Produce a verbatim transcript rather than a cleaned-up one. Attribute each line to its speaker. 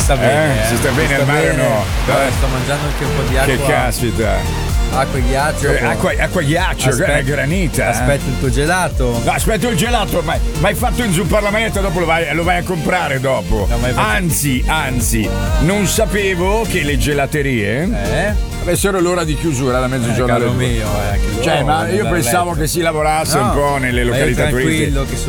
Speaker 1: sta bene.
Speaker 2: Eh, si sta bene al mare o no?
Speaker 1: Guarda, sto mangiando anche un po' di acqua.
Speaker 2: Che caspita.
Speaker 1: Acqua e ghiaccio.
Speaker 2: Eh, acqua, acqua ghiaccio,
Speaker 1: Aspetta-
Speaker 2: granita. eh.
Speaker 1: Aspetta il tuo gelato.
Speaker 2: No, aspetta il gelato, ma ma hai fatto in zupparlamento, dopo lo vai, lo vai a comprare dopo.
Speaker 1: No, ma hai fatto-
Speaker 2: Anzi, anzi, non sapevo che le gelaterie
Speaker 1: Eh?
Speaker 2: avessero l'ora di chiusura da mezzogiorno
Speaker 1: Caro
Speaker 2: alle due.
Speaker 1: mio, eh, che
Speaker 2: Cioè,
Speaker 1: oh,
Speaker 2: ma
Speaker 1: devo
Speaker 2: io
Speaker 1: andare a
Speaker 2: pensavo
Speaker 1: letto.
Speaker 2: che si lavorasse
Speaker 1: No,
Speaker 2: un po' nelle
Speaker 1: ma io
Speaker 2: località turistiche.
Speaker 1: tranquillo che